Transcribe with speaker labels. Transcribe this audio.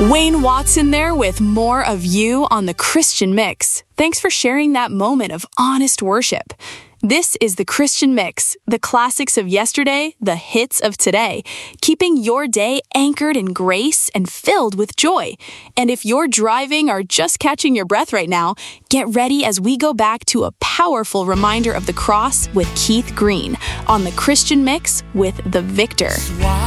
Speaker 1: Wayne Watson there with more of you on the Christian Mix. Thanks for sharing that moment of honest worship. This is the Christian Mix, the classics of yesterday, the hits of today, keeping your day anchored in grace and filled with joy. And if you're driving or just catching your breath right now, get ready as we go back to a powerful reminder of the cross with Keith Green on the Christian Mix with The Victor.